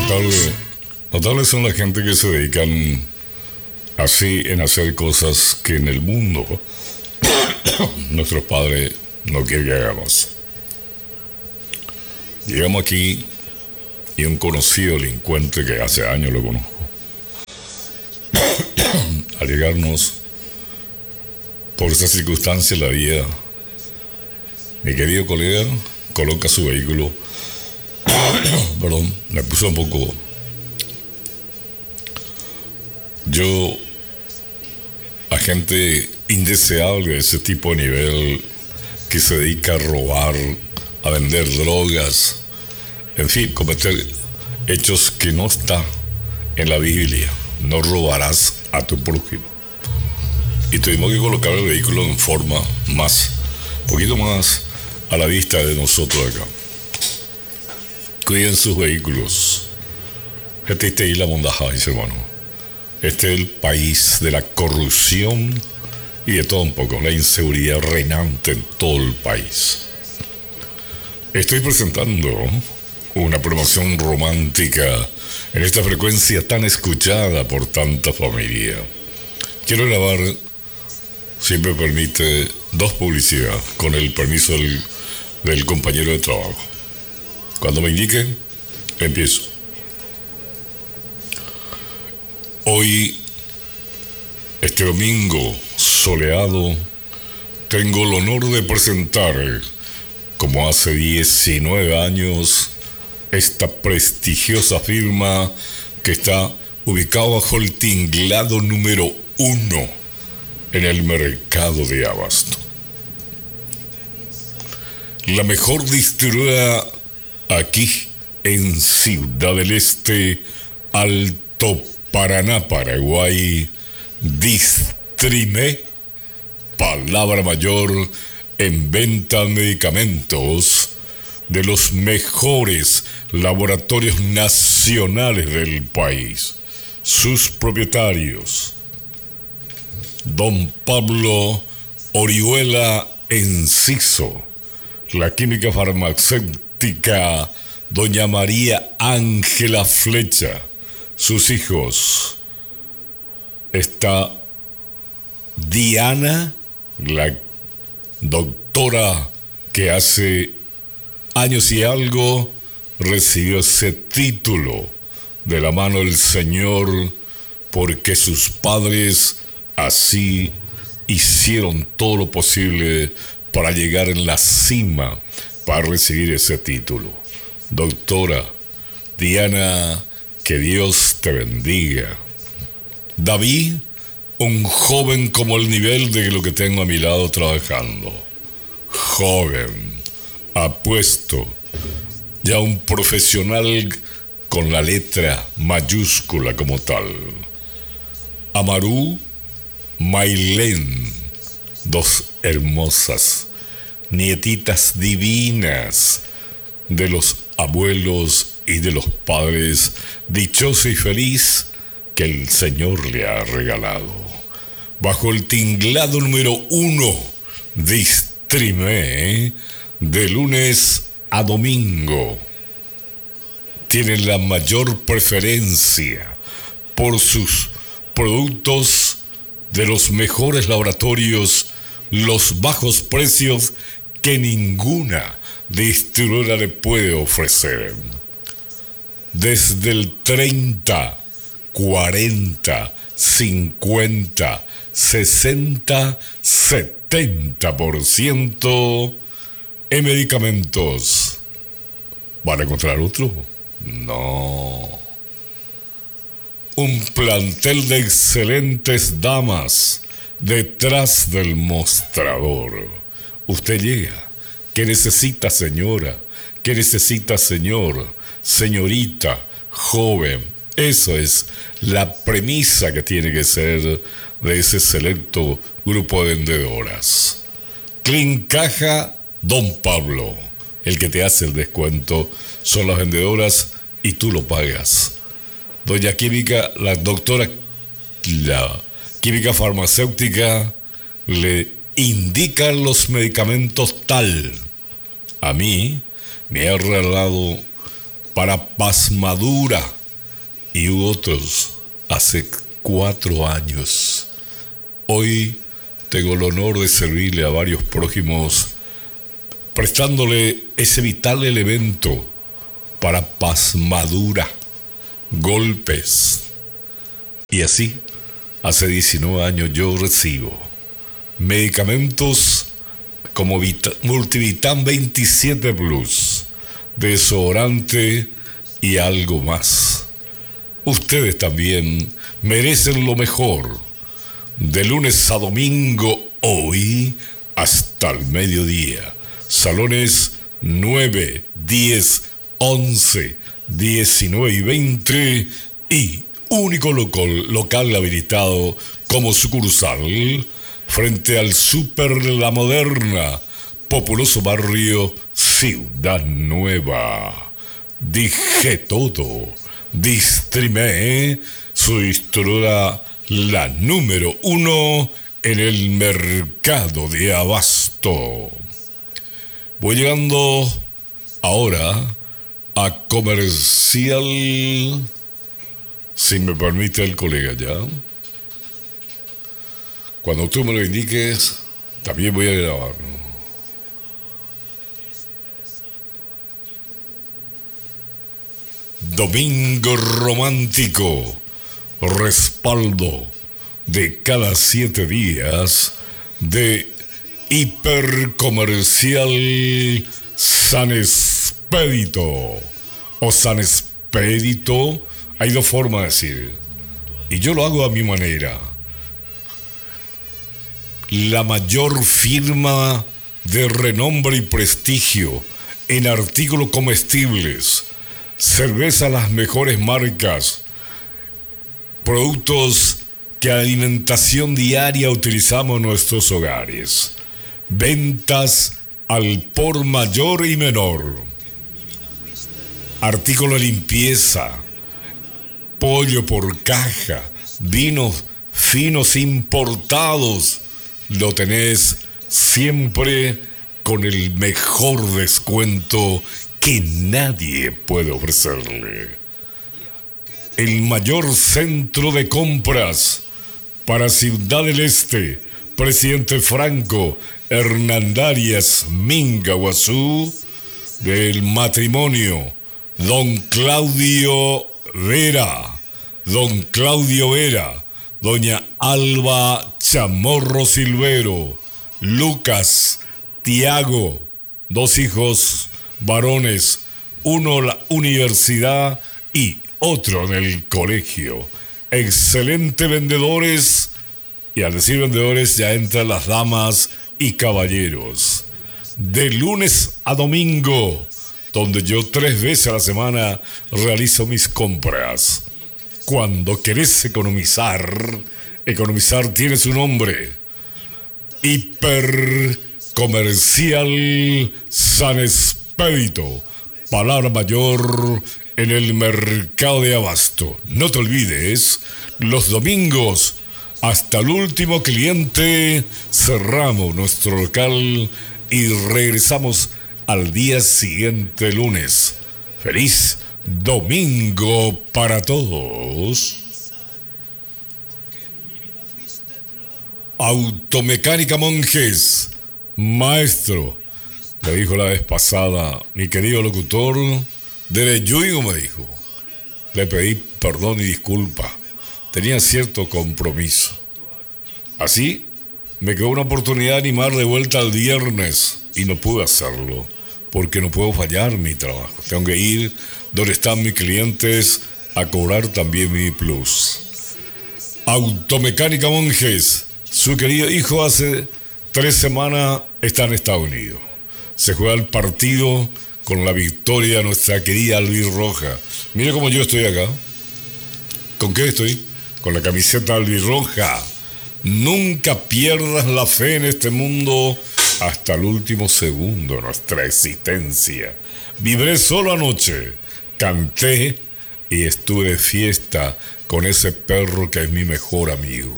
Notable, notables son la gente que se dedican así en hacer cosas que en el mundo nuestros padres no quieren que hagamos. Llegamos aquí y un conocido delincuente que hace años lo conozco, al llegarnos por esa circunstancia en la vida, mi querido colega coloca su vehículo, perdón, me puso un poco. Yo, a gente indeseable de ese tipo de nivel que se dedica a robar, a vender drogas, en fin, cometer hechos que no está en la Biblia. No robarás a tu prójimo. Y tuvimos que colocar el vehículo en forma un poquito más a la vista de nosotros acá. Cuiden sus vehículos. Este es Isla Mondaja, dice hermano. Este es el país de la corrupción y de todo un poco, la inseguridad reinante en todo el país. Estoy presentando una promoción romántica en esta frecuencia tan escuchada por tanta familia. Quiero grabar, si me permite, 2 publicidades con el permiso del compañero de trabajo. Cuando me indiquen, empiezo. Hoy, este domingo soleado, tengo el honor de presentar, como hace 19 años, esta prestigiosa firma que está ubicada bajo el tinglado número 1 en el mercado de abasto. La mejor distribuidora aquí en Ciudad del Este, Alto Paraná, Paraguay, Distrime, palabra mayor en venta de medicamentos de los mejores laboratorios nacionales del país. Sus propietarios: Don Pablo Orihuela Enciso, la química farmacéutica Doña María Ángela Flecha, sus hijos, está Diana, la doctora que hace años y algo recibió ese título de la mano del Señor porque sus padres así hicieron todo lo posible para llegar en la cima, para recibir ese título. Doctora Diana, que Dios te bendiga. David, un joven como el nivel de lo que tengo a mi lado trabajando. Joven, apuesto, ya un profesional con la letra mayúscula como tal. Amaru, Mailén, 2 hermosas nietitas divinas de los abuelos y de los padres, dichoso y feliz que el Señor le ha regalado. Bajo el tinglado número 1 Distrime, de lunes a domingo, tienen la mayor preferencia por sus productos de los mejores laboratorios, los bajos precios que ninguna distribuidora le puede ofrecer. Desde el 30, 40, 50, 60, 70% en medicamentos. ¿Van a encontrar otro? No. Un plantel de excelentes damas detrás del mostrador. Usted llega. ¿Qué necesita, señora? ¿Qué necesita, señor? Señorita, joven. Eso es la premisa que tiene que ser de ese selecto grupo de vendedoras. Clean Caja, Don Pablo. El que te hace el descuento son las vendedoras y tú lo pagas. Doña Química, la doctora, la química farmacéutica, le indica los medicamentos tal. A mí me ha regalado para Pasmadura y otros hace 4 años. Hoy tengo el honor de servirle a varios prójimos, prestándole ese vital elemento para Pasmadura, golpes. Y así, hace 19 años yo recibo medicamentos como Multivitam 27 Plus, desodorante y algo más. Ustedes también merecen lo mejor. De lunes a domingo, hoy hasta el mediodía. Salones 9, 10, 11, 19 y 20 y único local habilitado como sucursal frente al Super La Moderna, populoso barrio Ciudad Nueva. Dije todo. Distrimé, su distribuidora la número 1 en el mercado de abasto. Voy llegando ahora a comercial, si me permite el colega ya. Cuando tú me lo indiques, también voy a grabarlo. Domingo romántico, respaldo de cada 7 días de Hipercomercial San Expedito o San Expedito. Hay 2 formas de decir, y yo lo hago a mi manera. La mayor firma de renombre y prestigio en artículos comestibles, cerveza, las mejores marcas, productos que a alimentación diaria utilizamos en nuestros hogares, ventas al por mayor y menor, artículos de limpieza, pollo por caja, vinos finos importados, lo tenés siempre con el mejor descuento que nadie puede ofrecerle. El mayor centro de compras para Ciudad del Este, Presidente Franco, Hernandarias, Minga, Guazú, del matrimonio Don Claudio Vera, Doña Alba Chamorro Silvero, Lucas, Tiago, 2 hijos varones, uno en la universidad y otro en el colegio. Excelentes vendedores, y al decir vendedores ya entran las damas y caballeros. De lunes a domingo, donde yo 3 veces a la semana realizo mis compras. Cuando querés economizar, economizar tiene su nombre. Hipercomercial San Expedito, palabra mayor en el mercado de abasto. No te olvides, los domingos hasta el último cliente cerramos nuestro local y regresamos al día siguiente, lunes. ¡Feliz domingo para todos! Automecánica Monjes, maestro, me dijo la vez pasada mi querido locutor, de Yuyo me dijo. Le pedí perdón y disculpa, tenía cierto compromiso. Así me quedó una oportunidad de animar de vuelta el viernes y no pude hacerlo, porque no puedo fallar mi trabajo. Tengo que ir donde están mis clientes a cobrar también mi plus. Automecánica Monjes, su querido hijo hace 3 semanas está en Estados Unidos. Se juega el partido con la victoria de nuestra querida albirroja. Mira cómo yo estoy acá. ¿Con qué estoy? Con la camiseta albirroja. Nunca pierdas la fe en este mundo hasta el último segundo de nuestra existencia. Vibré solo anoche, canté y estuve de fiesta con ese perro que es mi mejor amigo.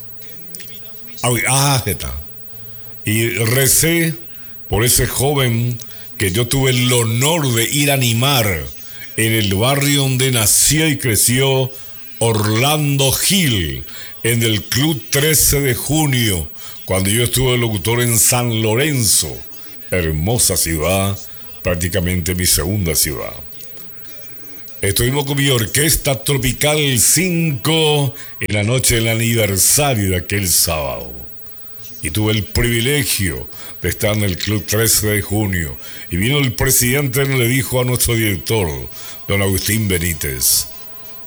Y recé por ese joven que yo tuve el honor de ir a animar en el barrio donde nació y creció Orlando Gil, en el Club 13 de Junio, cuando yo estuve de locutor en San Lorenzo, hermosa ciudad, prácticamente mi segunda ciudad. Estuvimos con mi orquesta Tropical 5 en la noche del aniversario de aquel sábado. Y tuve el privilegio de estar en el Club 13 de Junio. Y vino el presidente y le dijo a nuestro director, don Agustín Benítez: